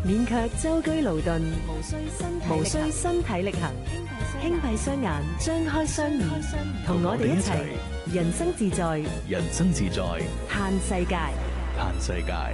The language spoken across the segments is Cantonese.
免卻舟車勞頓，無需身體力行，輕閉雙眼，張開雙耳，同我哋一齊人生自在， 人生自在， 嘆世界。 嘆世界。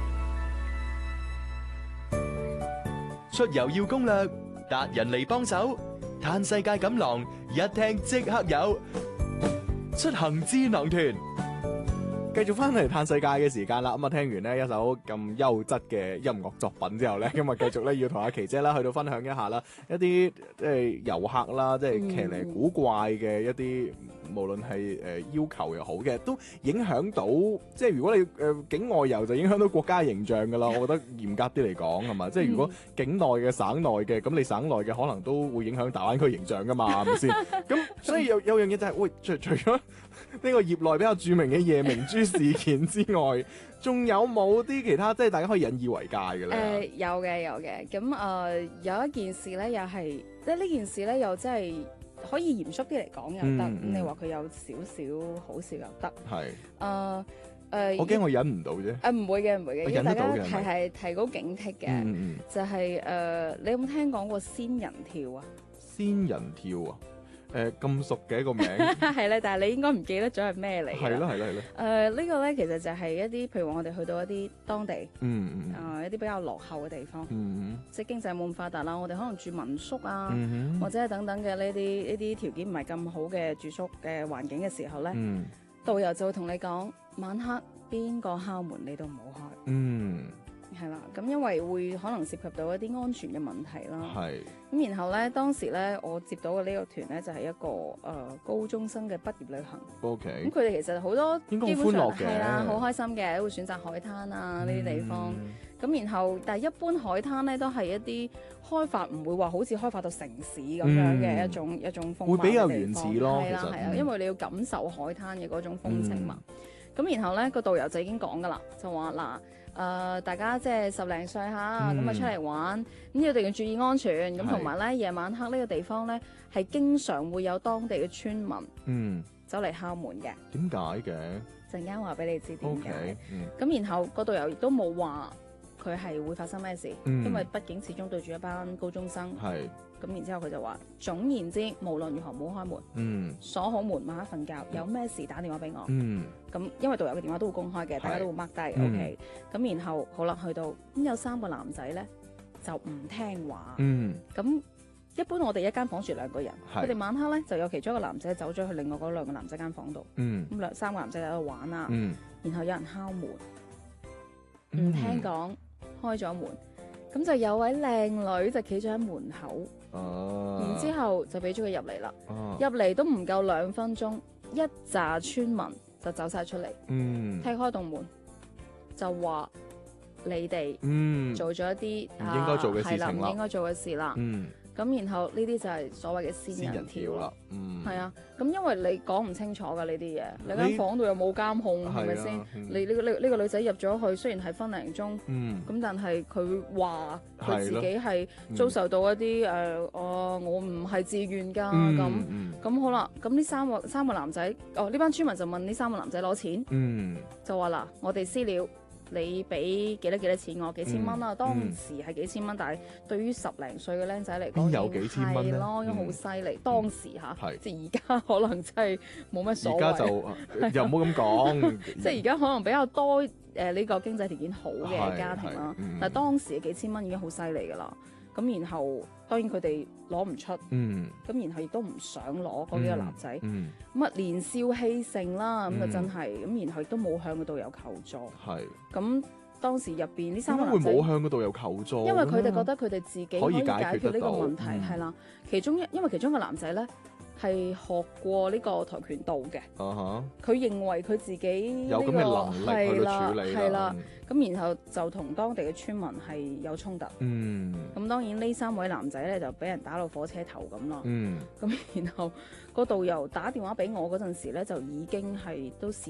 出遊要攻略，達人嚟幫手，嘆世界錦囊一聽即刻有，出行智囊團。 繼續翻嚟嘆世界嘅時間啦，咁啊聽完呢一首咁優質嘅音樂作品之後呢，咁啊繼續咧要同阿琪姐啦去到分享一下啦，一啲即係遊客啦，即係騎呢古怪嘅一啲，無論係要求又好嘅，都影響到，即係如果你境外遊就影響到國家形象噶啦，我覺得嚴格啲嚟講係嘛，即係如果境內嘅省內嘅，咁你省內嘅可能都會影響大灣區形象噶嘛，係咪先？咁所以有樣嘢就係，喂，除咗呢個業內比較著名嘅夜明珠事件之外，仲有冇啲其他即係大家可以引以為戒嘅咧？ 有嘅。咁有一件事咧，又係即係呢件事咧，又真係可以嚴肅啲嚟講又得。咁你話佢有少少好笑又得。係。 我驚我忍唔到啫。唔會嘅，因為大家係提高警惕嘅。就係你有冇聽講過仙人跳啊？ 仙人跳啊？咁熟嘅一個名係咧，但係你應該唔記得咗係咩嚟？ 係咯。 呢個咧其實就係一啲，譬如話我哋去到一啲當地，一啲比較落後嘅地方，即係經濟冇咁發達啦，我哋可能住民宿啊，或者係等等嘅呢啲條件唔係咁好嘅住宿嘅環境嘅時候咧，導遊就會同你講，晚黑邊個敲門你都唔好開。係啦，咁因為會可能涉及到一啲安全嘅問題啦。係。咁然後咧，當時咧，我接到嘅呢個團咧，就係一個高中生嘅畢業旅行。 OK。 咁佢哋其實好多應該好歡樂嘅， 係啦，好開心嘅，都會選擇海灘啊呢啲地方。咁然後，但係一般海灘咧都係一啲開發唔會話好似開發到城市咁樣嘅一種風貌嘅地方。 會比較原始咯， 係啦，因為你要感受海灘嘅嗰種風情嘛。咁然後咧，個導遊就已經講㗎啦，就話嗱，大家即係10零歲嚇，咁啊出嚟玩，咁一定要注意安全，咁同埋咧夜晚黑呢個地方咧係經常會有當地嘅村民走嚟敲門嘅。點解嘅？陣間話俾你知點解。咁然後個導遊亦都冇話佢係會發生咩事，因為畢竟始終對住一班高中生。係。咁然之後佢就話，總言之，無論如何唔好開門，鎖好門，晚黑瞓覺，有咩事打電話俾我。咁因為導遊嘅電話都會公開嘅，大家都會 mark 低。OK。咁然後好啦，去到咁有3個男仔咧就唔聽話。咁一般我哋一間房住2個人，佢哋晚黑咧就有其中一個男仔走咗去另外嗰2個男仔間房度。咁3個男仔喺度玩啦。然後有人敲門，唔聽講，開咗門，咁就有位靚女就企咗喺門口。然之後就俾咗佢入嚟啦，入嚟都唔夠2分鐘，一紮村民就走晒出嚟，踢開棟門就話你哋做咗一啲唔應該做嘅事情啦，唔應該做嘅事啦。咁然後呢啲就係所謂嘅仙人跳啦。係啊，咁因為你講唔清楚㗎呢啲嘢，你間房度又冇監控，係咪先？你呢個女仔入咗去，雖然係分零鐘，咁但係佢話佢自己係遭受到一啲我唔係自願㗎咁好啦。咁呢三個男仔，呢班村民就問呢3個男仔攞錢，就話嗱，我哋私了。你俾幾多錢我？幾千蚊啊！當時係幾千蚊，但係對於10零歲嘅僆仔嚟講， 有幾千蚊咧？ 係咯，因為好犀利。當時即係而家可能真係冇乜所謂。 而家就又唔好咁講。 即係而家可能比較多呢個經濟條件好嘅家庭啦，但係當時嘅幾千蚊已經好犀利㗎啦。咁然後當然佢哋攞唔出，咁然後亦都唔想攞嗰幾個男仔，咁啊年少氣盛啦，咁就真係咁，然後亦都冇向個導遊求助。係咁當時入邊呢3個男仔會冇向個導遊求助， 因為佢哋覺得佢哋自己可以解決呢個問題，係啦。因為其中一個男仔咧係學過呢個跆拳道嘅，佢認為佢自己有咁嘅能力去處理係啦。咁然後就同當地嘅村民係有衝突。咁當然呢3位男仔咧就俾人打到火車頭咁啦。咁然後個導遊打電話俾我嗰陣時咧就已經係都